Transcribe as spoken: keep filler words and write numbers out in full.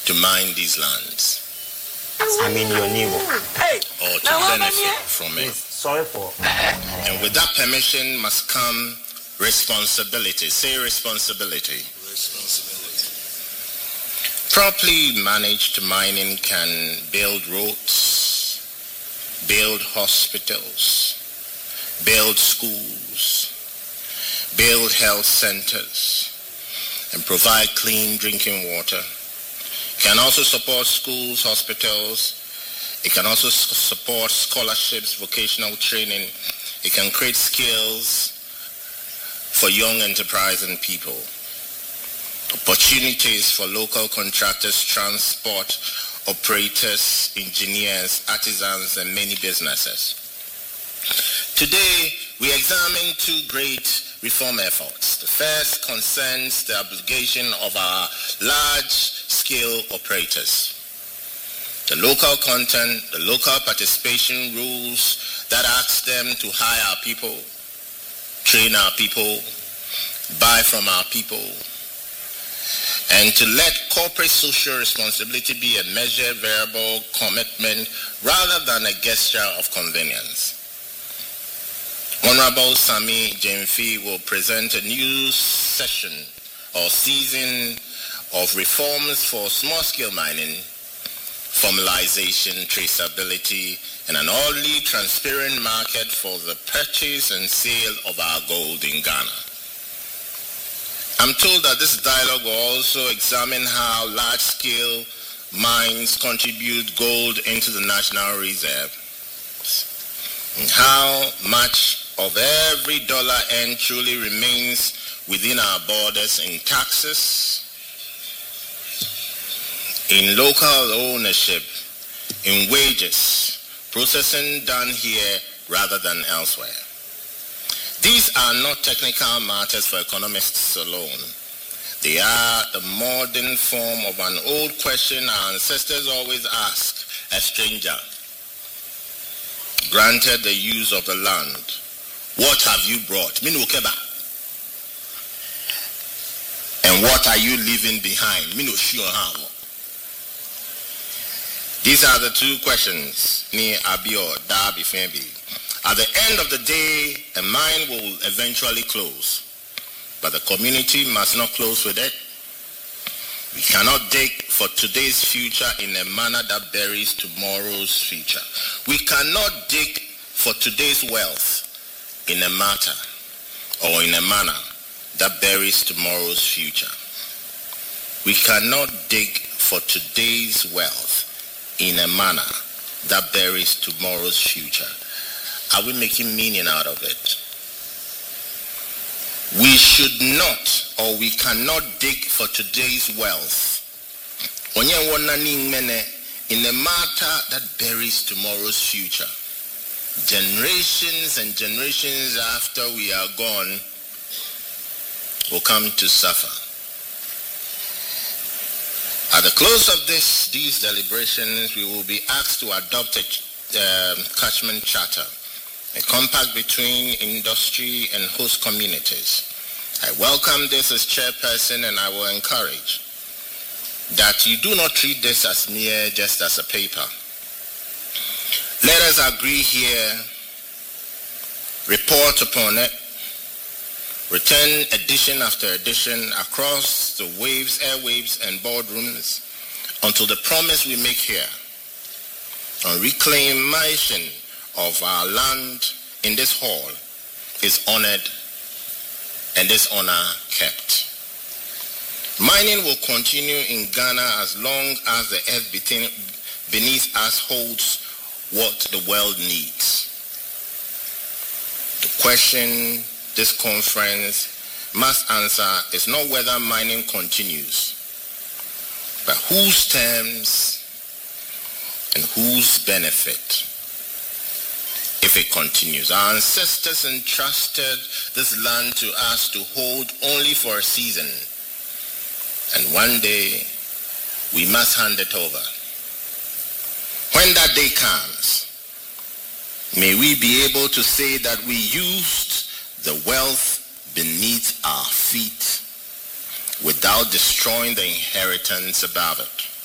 to mine these lands. I mean your neighbor. Hey, or to benefit from it. Sorry for. And with that permission must come responsibility. Say responsibility. Responsibility. Properly managed mining can build roads, build hospitals, build schools, build health centers, and provide clean drinking water. Can also support schools, hospitals. It can also support scholarships, vocational training. It can create skills for young enterprising people. Opportunities for local contractors, transport operators, engineers, artisans, and many businesses. Today, we examine two great reform efforts. The first concerns the obligation of our large-scale operators. The local content, the local participation rules that ask them to hire our people, train our people, buy from our people, and to let corporate social responsibility be a measured, variable commitment rather than a gesture of convenience. Honorable Sami Jemfi will present a new session or season of reforms for small-scale mining, formalization, traceability, and an orderly, transparent market for the purchase and sale of our gold in Ghana. I'm told that this dialogue will also examine how large-scale mines contribute gold into the national reserve, and how much of every dollar earned truly remains within our borders in taxes, in local ownership, in wages, processing done here rather than elsewhere. These are not technical matters for economists alone. They are the modern form of an old question our ancestors always ask a stranger. Granted the use of the land, what have you brought? Minokeba. And what are you leaving behind? Minoshion. These are the two questions. Ni Abio Dabi Fembi. At the end of the day, a mine will eventually close. But the community must not close with it. We cannot dig for today's future in a manner that buries tomorrow's future. We cannot dig for today's wealth in a matter or in a manner that buries tomorrow's future. We cannot dig for today's wealth in a manner that buries tomorrow's future. Are we making meaning out of it? We should not, or we cannot dig for today's wealth in a matter that buries tomorrow's future. Generations and generations after we are gone will come to suffer. At the close of this, these deliberations, we will be asked to adopt a um, catchment charter, a compact between industry and host communities. I welcome this as chairperson, and I will encourage that you do not treat this as mere just as a paper. Let us agree here, report upon it, return edition after edition across the waves, airwaves, and boardrooms until the promise we make here on reclamation of our land in this hall is honored and this honor kept. Mining will continue in Ghana as long as the earth beneath us holds what the world needs. The question this conference must answer is not whether mining continues, but whose terms and whose benefit if it continues. Our ancestors entrusted this land to us to hold only for a season, and one day we must hand it over. When that day comes, may we be able to say that we used the wealth beneath our feet without destroying the inheritance above it.